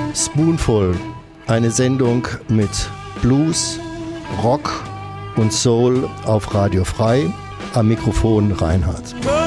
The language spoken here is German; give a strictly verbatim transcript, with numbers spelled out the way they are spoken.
Spoonful, eine Sendung mit Blues, Rock und Soul auf Radio Frei. Am Mikrofon Reinhard.